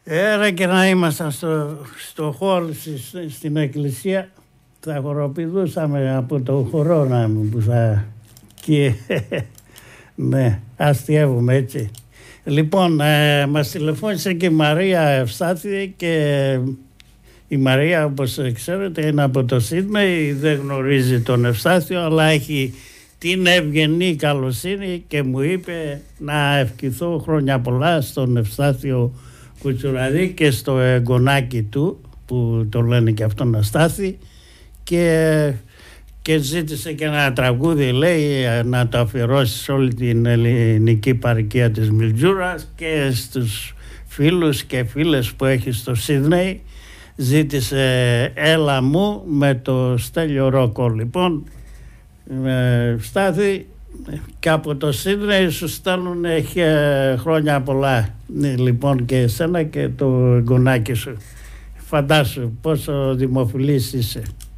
Era και να ήμασταν στο χώρο στην εκκλησία, θα χοροπηδούσαμε από το χορό που θα... και ναι, αστιεύουμε έτσι. Λοιπόν, μας τηλεφώνησε και η Μαρία Ευστάθη και η Μαρία, όπως ξέρετε, είναι από το Σίδνεϊ, δεν γνωρίζει τον Ευστάθιο, αλλά έχει την ευγενή καλοσύνη και μου είπε να ευχηθώ χρόνια πολλά στον Ευστάθιο Κουτσουραδί και στο εγγονάκι του, που το λένε και αυτόν Αστάθη, και ζήτησε και ένα τραγούδι, λέει, να το αφιερώσει σε όλη την ελληνική παροικία της Μιλτζούρας και στους φίλους και φίλες που έχει στο Σίδνεϊ. Ζήτησε «Έλα μου» με το Στέλιο Ρόκο. Λοιπόν, Στάθη, και από το Σίδνεϊ σου στέλνουν χρόνια πολλά, λοιπόν, και εσένα και το εγγονάκι σου. Φαντάσου πόσο δημοφιλής είσαι.